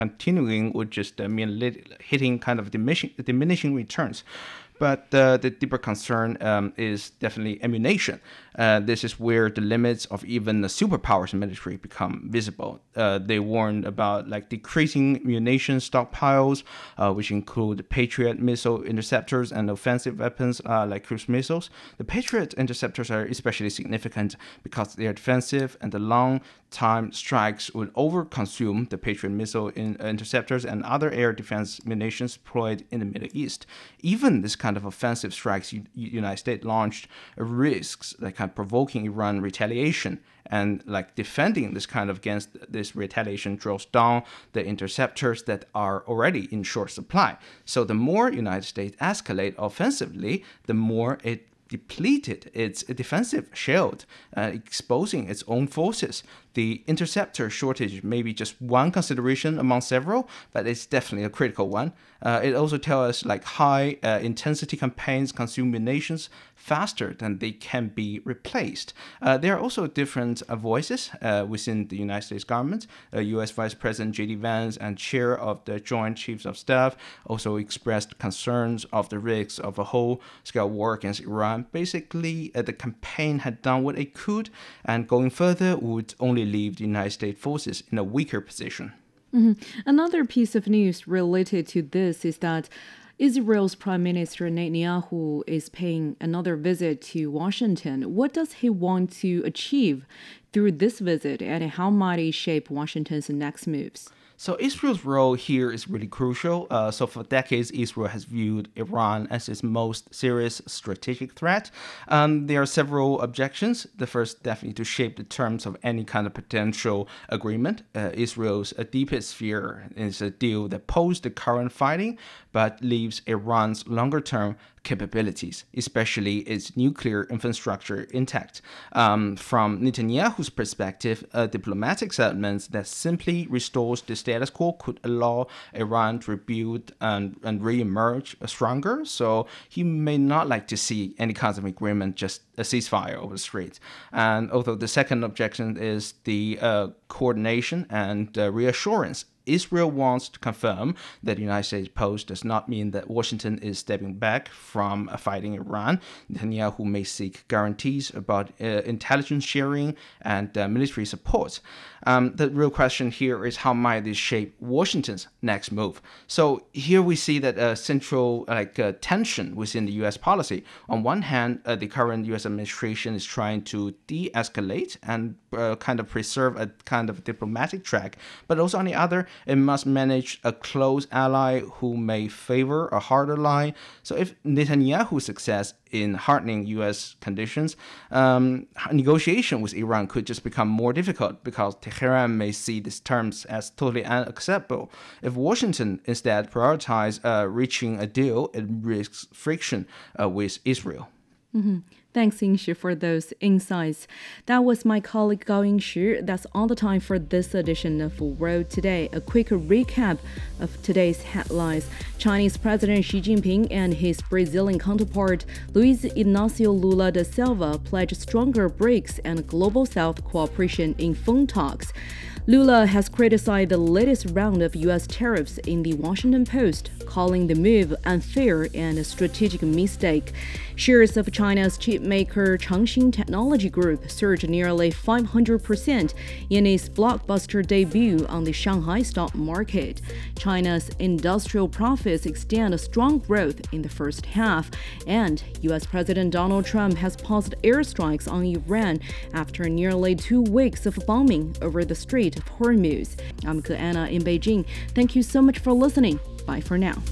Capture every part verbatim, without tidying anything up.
continuing would just uh, mean lit- hitting kind of diminishing, diminishing returns. But uh, the deeper concern um, is definitely ammunition. Uh, this is where the limits of even the superpowers military become visible. Uh, they warned about like decreasing munition stockpiles, uh, which include Patriot missile interceptors and offensive weapons uh, like cruise missiles. The Patriot interceptors are especially significant because they are defensive, and the long-time strikes would overconsume the Patriot missile in, uh, interceptors and other air defense munitions deployed in the Middle East. Even this kind of offensive strikes, U- United States launched risks like kind of provoking Iran retaliation, and like defending this kind of against this retaliation draws down the interceptors that are already in short supply. So the more United States escalate offensively, the more it depleted its defensive shield, uh, exposing its own forces. The interceptor shortage may be just one consideration among several, but it's definitely a critical one. Uh, it also tells us like high uh, intensity campaigns consume munitions faster than they can be replaced. Uh, there are also different uh, voices uh, within the United States government. Uh, U S Vice President J D Vance and Chair of the Joint Chiefs of Staff also expressed concerns of the risks of a whole-scale war against Iran. Basically, uh, the campaign had done what it could, and going further would only leave the United States forces in a weaker position. Mm-hmm. Another piece of news related to this is that Israel's Prime Minister Netanyahu is paying another visit to Washington. What does he want to achieve through this visit, and how might it shape Washington's next moves? So Israel's role here is really crucial. Uh, so for decades, Israel has viewed Iran as its most serious strategic threat. Um, there are several objections. The first, definitely to shape the terms of any kind of potential agreement. Uh, Israel's uh, deepest fear is a deal that poses the current fighting, but leaves Iran's longer-term capabilities, especially its nuclear infrastructure, intact. Um, from Netanyahu's perspective, a diplomatic settlement that simply restores the status quo could allow Iran to rebuild and, and re-emerge stronger. So he may not like to see any kinds of agreement, just a ceasefire over the streets. And although the second objection is the uh, coordination and uh, reassurance. Israel wants to confirm that the United States post does not mean that Washington is stepping back from uh, fighting Iran. Netanyahu may seek guarantees about uh, intelligence sharing and uh, military support. Um, the real question here is how might this shape Washington's next move? So here we see that a central like uh, tension within the U S policy. On one hand, uh, the current U S administration is trying to de-escalate and uh, kind of preserve a kind of diplomatic track, but also on the other, it must manage a close ally who may favor a harder line. So if Netanyahu's success in hardening U S conditions, um, negotiation with Iran could just become more difficult because Tehran may see these terms as totally unacceptable. If Washington instead prioritizes uh, reaching a deal, it risks friction uh, with Israel. Mm-hmm. Thanks, Yingshi, for those insights. That was my colleague Gao Yingshi. That's all the time for this edition of World Today. A quick recap of today's headlines. Chinese President Xi Jinping and his Brazilian counterpart Luiz Inácio Lula da Silva pledged stronger BRICS and Global South cooperation in phone talks. Lula has criticized the latest round of U S tariffs in the Washington Post, calling the move unfair and a strategic mistake. Shares of China's chipmaker Changxin Technology Group surged nearly five hundred percent in its blockbuster debut on the Shanghai stock market. China's industrial profits extend a strong growth in the first half, and U S President Donald Trump has paused airstrikes on Iran after nearly two weeks of bombing over the Strait of Hormuz. I'm Anna in Beijing. Thank you so much for listening. Bye for now.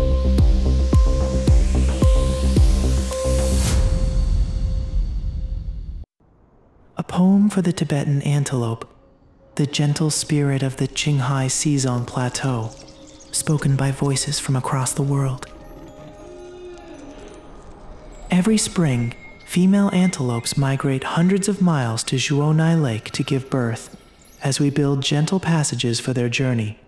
A poem for the Tibetan antelope, the gentle spirit of the Qinghai Xizang Plateau, spoken by voices from across the world. Every spring, female antelopes migrate hundreds of miles to Zhuonai Lake to give birth, as we build gentle passages for their journey.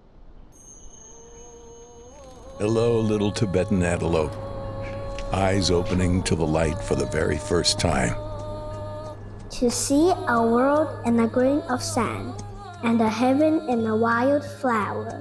Hello, little Tibetan antelope, eyes opening to the light for the very first time. To see a world in a grain of sand, and a heaven in a wild flower.